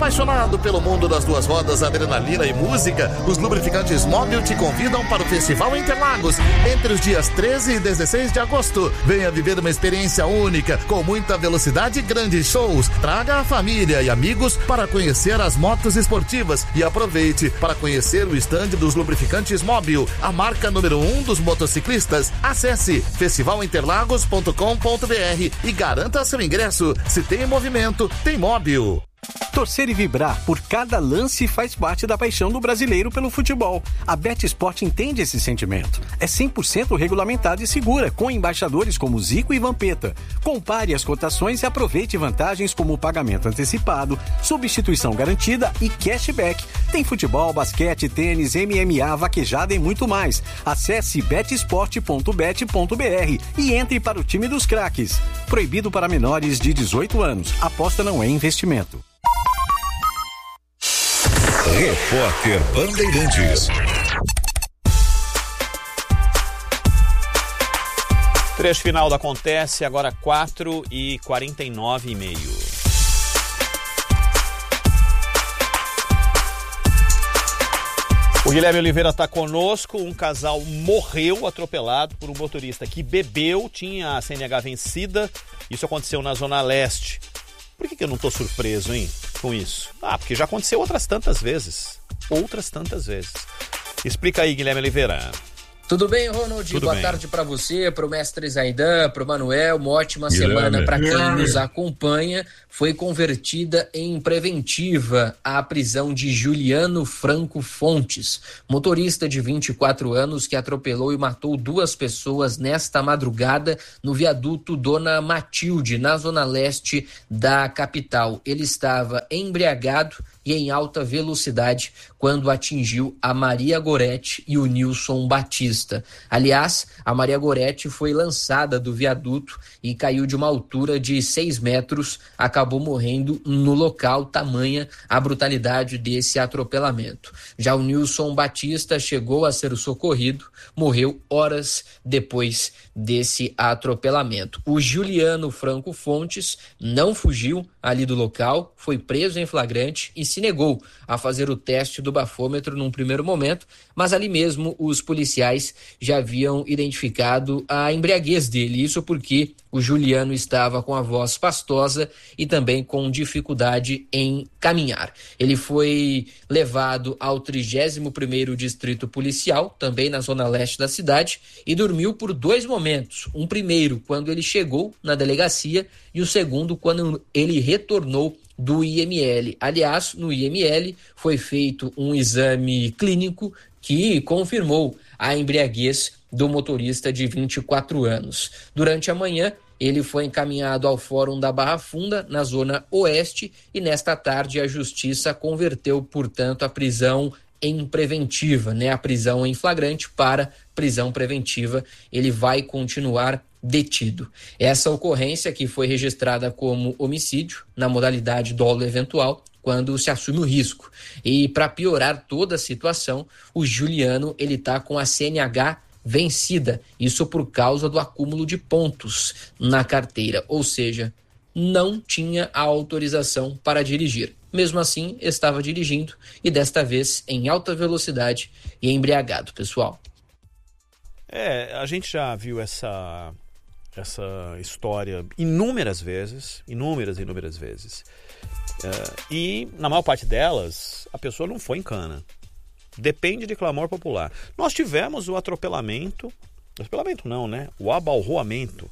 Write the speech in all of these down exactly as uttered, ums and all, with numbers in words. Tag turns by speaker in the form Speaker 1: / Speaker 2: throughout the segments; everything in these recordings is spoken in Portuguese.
Speaker 1: Apaixonado pelo mundo das duas rodas, adrenalina e música, os lubrificantes Móbil te convidam para o Festival Interlagos entre os dias treze e dezesseis de agosto. Venha viver uma experiência única, com muita velocidade e grandes shows. Traga a família e amigos para conhecer as motos esportivas e aproveite para conhecer o estande dos lubrificantes Móbil, a marca número um dos motociclistas. Acesse festival interlagos ponto com ponto b r e garanta seu ingresso. Se tem movimento, tem Móbil.
Speaker 2: Torcer e vibrar por cada lance faz parte da paixão do brasileiro pelo futebol. A BetSport entende esse sentimento. É cem por cento regulamentada e segura, com embaixadores como Zico e Vampeta. Compare as cotações e aproveite vantagens como pagamento antecipado, substituição garantida e cashback. Tem futebol, basquete, tênis, M M A, vaquejada e muito mais. Acesse bet sport ponto bet ponto b r e entre para o time dos craques. Proibido para menores de dezoito anos. Aposta não é investimento.
Speaker 3: Repórter Bandeirantes.
Speaker 4: Trecho final do Acontece, agora quatro e quarenta e nove e meio. O Guilherme Oliveira está conosco. Um casal morreu atropelado por um motorista que bebeu, tinha a C N H vencida. Isso aconteceu na Zona Leste. Por que, que eu não estou surpreso, hein, com isso? Ah, porque já aconteceu outras tantas vezes. Outras tantas vezes. Explica aí, Guilherme Oliveira.
Speaker 5: Tudo bem, Ronald?
Speaker 4: Tudo
Speaker 5: Boa
Speaker 4: bem.
Speaker 5: tarde para você, para o mestre Zaidan, para o Manuel. Uma ótima
Speaker 6: Guilherme.
Speaker 5: semana para quem nos acompanha. Foi convertida em preventiva a prisão de Juliano Franco Fontes, motorista de vinte e quatro anos que atropelou e matou duas pessoas nesta madrugada no viaduto Dona Matilde, na zona leste da capital. Ele estava embriagado e em alta velocidade quando atingiu a Maria Gorete e o Nilson Batista. Aliás, a Maria Gorete foi lançada do viaduto e caiu de uma altura de seis metros, acabou morrendo no local, tamanha a brutalidade desse atropelamento. Já o Nilson Batista chegou a ser socorrido, morreu horas depois desse atropelamento. O Juliano Franco Fontes não fugiu ali do local, foi preso em flagrante e se negou a fazer o teste do bafômetro num primeiro momento, mas ali mesmo os policiais já haviam identificado a embriaguez dele, isso porque o Juliano estava com a voz pastosa e também com dificuldade em caminhar. Ele foi levado ao trigésimo primeiro Distrito Policial, também na zona leste da cidade, e dormiu por dois momentos. Um primeiro, quando ele chegou na delegacia, e o segundo, quando ele retornou do I M L. Aliás, no I M L foi feito um exame clínico que confirmou a embriaguez do motorista de vinte e quatro anos. Durante a manhã, ele foi encaminhado ao Fórum da Barra Funda, na zona oeste, e nesta tarde a Justiça converteu, portanto, a prisão em preventiva, né? A prisão em flagrante para prisão preventiva. Ele vai continuar detido. Essa ocorrência, que foi registrada como homicídio, na modalidade dolo eventual, quando se assume o risco. E para piorar toda a situação, o Juliano, ele está com a C N H vencida, isso por causa do acúmulo de pontos na carteira, ou seja, não tinha a autorização para dirigir. Mesmo assim, estava dirigindo e desta vez em alta velocidade e embriagado, pessoal.
Speaker 4: É, a gente já viu essa, essa história inúmeras vezes, inúmeras, inúmeras vezes. É, e na maior parte delas, a pessoa não foi em cana. Depende de clamor popular. Nós tivemos o atropelamento, atropelamento não, né? O abalroamento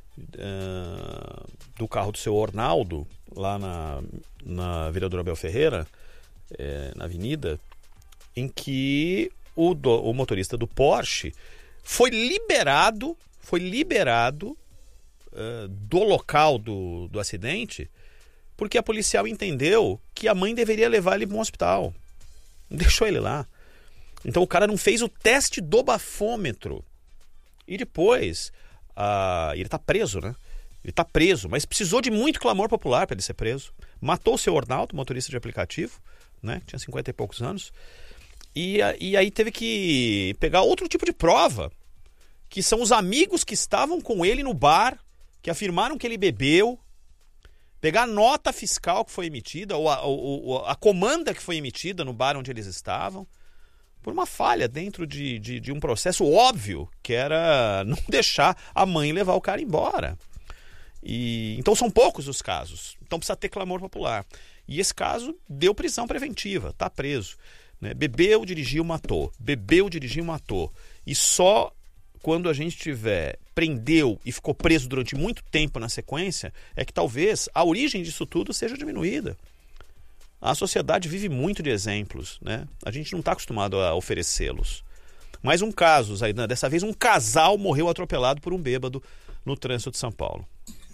Speaker 4: uh, do carro do seu Ornaldo, lá na, na Vereador Abel Ferreira, eh, na avenida, em que o, do, o motorista do Porsche foi liberado, foi liberado uh, do local do, do acidente, porque a policial entendeu que a mãe deveria levar ele para um hospital. Deixou ele lá. Então o cara não fez o teste do bafômetro. E depois, uh, ele tá preso, né? Ele tá preso, mas precisou de muito clamor popular para ele ser preso. Matou o seu Ornaldo, motorista de aplicativo, né? Tinha cinquenta e poucos anos. E, e aí teve que pegar outro tipo de prova, que são os amigos que estavam com ele no bar, que afirmaram que ele bebeu. Pegar a nota fiscal que foi emitida, ou a, ou a comanda que foi emitida no bar onde eles estavam, por uma falha dentro de, de, de um processo óbvio, que era não deixar a mãe levar o cara embora. E, então são poucos os casos. Então precisa ter clamor popular. E esse caso deu prisão preventiva, está preso. Né? Bebeu, dirigiu, matou. Bebeu, dirigiu, matou. E só quando a gente tiver, prendeu e ficou preso durante muito tempo na sequência, é que talvez a origem disso tudo seja diminuída. A sociedade vive muito de exemplos, né? A gente não está acostumado a oferecê-los. Mais um caso, Zaidan, dessa vez um casal morreu atropelado por um bêbado no trânsito de São Paulo.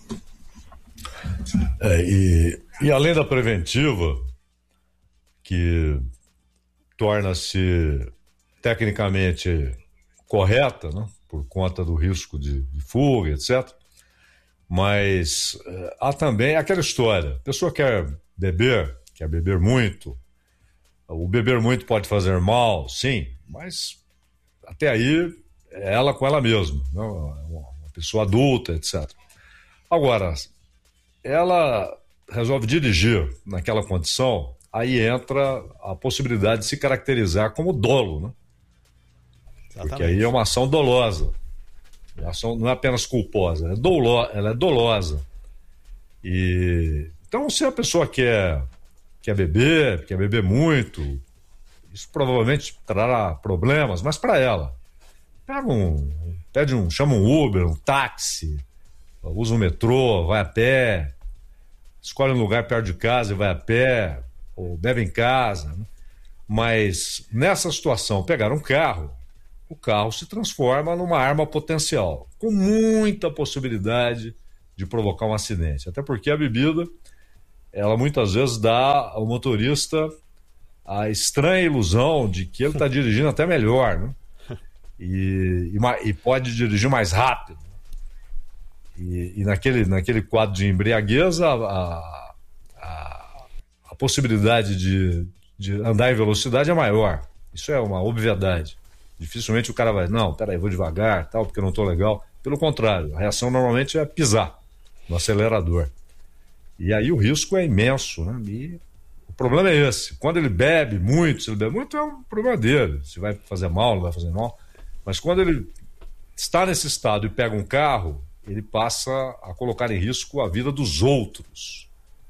Speaker 6: É, e, e além da preventiva, que torna-se tecnicamente correta, né, por conta do risco de, de fuga, etcétera. Mas é, há também aquela história, a pessoa quer beber, quer beber muito, o beber muito pode fazer mal, sim, mas até aí é ela com ela mesma, né, uma pessoa adulta, etcétera. Agora, ela resolve dirigir naquela condição, aí entra a possibilidade de se caracterizar como dolo, né? Exatamente. Porque aí é uma ação dolosa. A ação não é apenas culposa, é dolo, ela é dolosa. E, então, se a pessoa quer, quer beber, quer beber muito, isso provavelmente trará problemas, mas para ela, pega um, pede um, chama um Uber, um táxi, usa um metrô, vai a pé, escolhe um lugar perto de casa e vai a pé, ou bebe em casa, né? Mas nessa situação, pegar um carro, o carro se transforma numa arma potencial, com muita possibilidade de provocar um acidente. Até porque a bebida, ela muitas vezes dá ao motorista a estranha ilusão de que ele está dirigindo até melhor, né? E, e, e pode dirigir mais rápido. E, e naquele, naquele quadro de embriaguez, a, a, a, a possibilidade de, de andar em velocidade é maior. Isso é uma obviedade. Dificilmente o cara vai, não, peraí, vou devagar, tal, porque eu não estou legal. Pelo contrário, a reação normalmente é pisar no acelerador. E aí o risco é imenso, né? E o problema é esse. Quando ele bebe muito, se ele bebe muito, é um problema dele. Se vai fazer mal, não vai fazer mal. Mas quando ele está nesse estado e pega um carro, ele passa a colocar em risco a vida dos outros.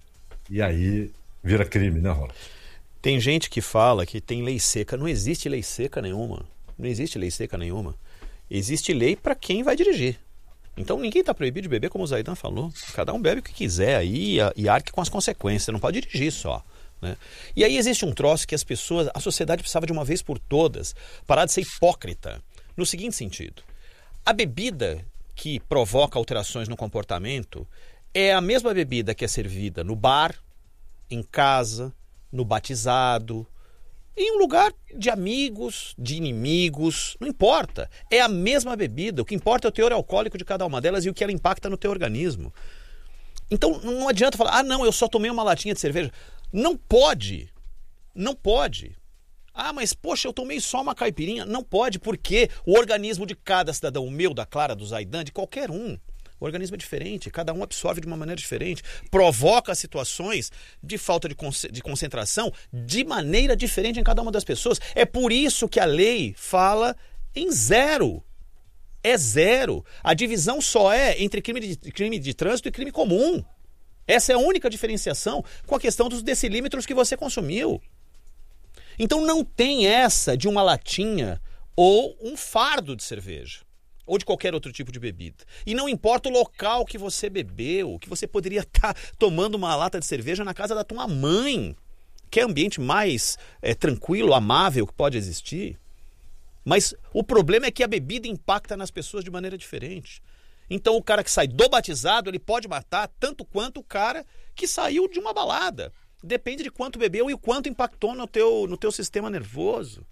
Speaker 6: E aí vira crime, né, Rola?
Speaker 4: Tem gente que fala que tem lei seca. Não existe lei seca nenhuma. Não existe lei seca nenhuma. Existe lei para quem vai dirigir. Então ninguém está proibido de beber, como o Zaidan falou. Cada um bebe o que quiser aí e arque com as consequências. Você não pode dirigir só. Né? E aí existe um troço que as pessoas, a sociedade precisava de uma vez por todas parar de ser hipócrita. No seguinte sentido, a bebida que provoca alterações no comportamento é a mesma bebida que é servida no bar, em casa, no batizado, em um lugar de amigos, de inimigos, não importa. É a mesma bebida, o que importa é o teor alcoólico de cada uma delas e o que ela impacta no teu organismo. Então não adianta falar, ah não, eu só tomei uma latinha de cerveja. Não pode, não pode. Ah, mas poxa, eu tomei só uma caipirinha. Não pode, porque o organismo de cada cidadão, o meu, da Clara, do Zaidan, de qualquer um, o organismo é diferente, cada um absorve de uma maneira diferente, provoca situações de falta de, con- de concentração de maneira diferente em cada uma das pessoas. É por isso que a lei fala em zero. É zero. A divisão só é entre crime de, crime de trânsito e crime comum. Essa é a única diferenciação com a questão dos decilímetros que você consumiu. Então não tem essa de uma latinha ou um fardo de cerveja ou de qualquer outro tipo de bebida. E não importa o local que você bebeu, que você poderia estar tomando uma lata de cerveja na casa da tua mãe, que é o ambiente mais é, tranquilo, amável que pode existir. Mas o problema é que a bebida impacta nas pessoas de maneira diferente. Então o cara que sai do batizado, ele pode matar tanto quanto o cara que saiu de uma balada. Depende de quanto bebeu e o quanto impactou no teu, no teu sistema nervoso.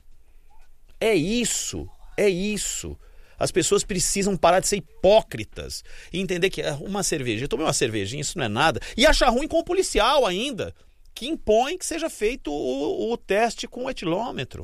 Speaker 4: É isso, é isso. As pessoas precisam parar de ser hipócritas e entender que uma cerveja, eu tomei uma cervejinha, isso não é nada. E achar ruim com o policial ainda, que impõe que seja feito o, o teste com o etilômetro.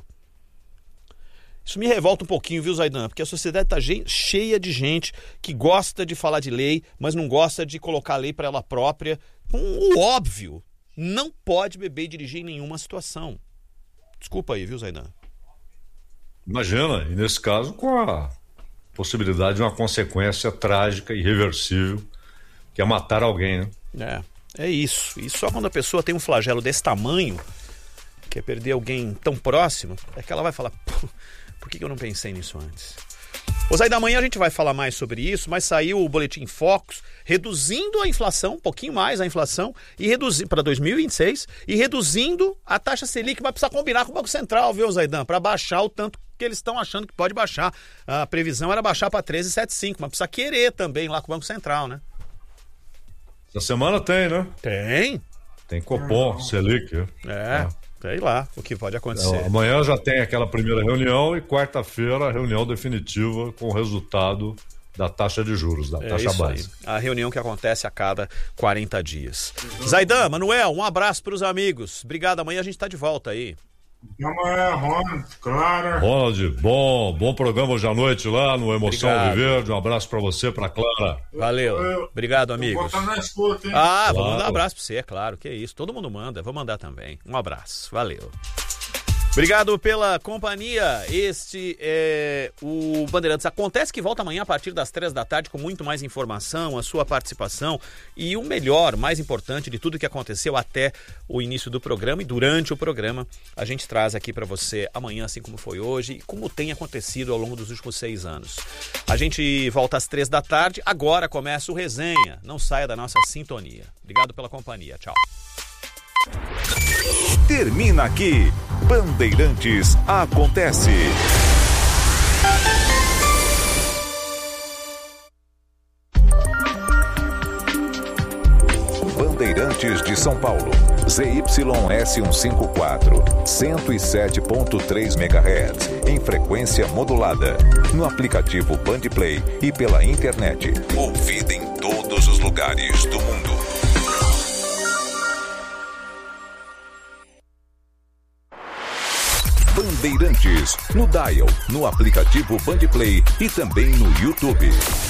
Speaker 4: Isso me revolta um pouquinho, viu, Zaidan? Porque a sociedade está cheia de gente que gosta de falar de lei, mas não gosta de colocar a lei para ela própria com o óbvio. Não pode beber e dirigir em nenhuma situação. Desculpa aí, viu, Zaidan?
Speaker 6: Imagina, e nesse caso com a possibilidade de uma consequência trágica, irreversível, que é matar alguém,
Speaker 4: né? É, é isso. E só quando a pessoa tem um flagelo desse tamanho, que é perder alguém tão próximo, é que ela vai falar, por que eu não pensei nisso antes? Ô Zaidan, amanhã a gente vai falar mais sobre isso, mas saiu o Boletim Focus reduzindo a inflação, um pouquinho mais a inflação, e reduzindo para dois mil e vinte e seis, e reduzindo a taxa Selic, vai precisar combinar com o Banco Central, viu, Zaidan, para baixar o tanto que eles estão achando que pode baixar. A previsão era baixar para treze vírgula setenta e cinco, mas precisa querer também lá com o Banco Central, né?
Speaker 6: Essa semana tem, né?
Speaker 4: Tem.
Speaker 6: Tem Copom, Selic.
Speaker 4: É, sei lá o que pode acontecer.
Speaker 6: É, amanhã já tem aquela primeira reunião e quarta-feira a reunião definitiva com o resultado da taxa de juros, da
Speaker 4: é
Speaker 6: taxa
Speaker 4: isso
Speaker 6: base.
Speaker 4: Aí. A reunião que acontece a cada quarenta dias. Zaidan, Manuel, um abraço para os amigos. Obrigado, amanhã a gente está de volta aí.
Speaker 7: Amanhã, Ronald, Clara.
Speaker 6: Ronald, bom, bom programa hoje à noite lá no Emoção
Speaker 4: Obrigado.
Speaker 6: Alviverde. Um abraço pra você, pra Clara.
Speaker 4: Valeu.
Speaker 7: Eu-
Speaker 4: Obrigado, amigos.
Speaker 7: Vou botar na escuta, hein?
Speaker 4: Ah,
Speaker 6: Claro.
Speaker 4: vou mandar um abraço pra você, é claro. Que isso. Todo mundo manda. Vou mandar também. Um abraço. Valeu. Obrigado pela companhia. Este é o Bandeirantes Acontece, que volta amanhã a partir das três da tarde com muito mais informação, a sua participação e o melhor, mais importante de tudo que aconteceu até o início do programa e durante o programa. A gente traz aqui para você amanhã, assim como foi hoje e como tem acontecido ao longo dos últimos seis anos. A gente volta às três da tarde. Agora começa o Resenha. Não saia da nossa sintonia. Obrigado pela companhia. Tchau.
Speaker 3: Termina aqui. Bandeirantes Acontece. Bandeirantes de São Paulo. Z Y S cento e cinquenta e quatro, cento e sete ponto três megahertz, em frequência modulada. No aplicativo Bandplay e pela internet. Ouvida em todos os lugares do mundo. Bandeirantes, no Dial, no aplicativo Bandplay e também no YouTube.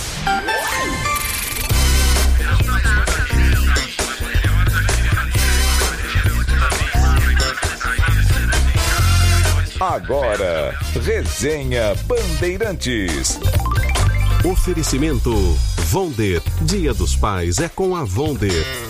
Speaker 3: Agora, Resenha Bandeirantes.
Speaker 8: Oferecimento Vonder. Dia dos Pais é com a Vonder.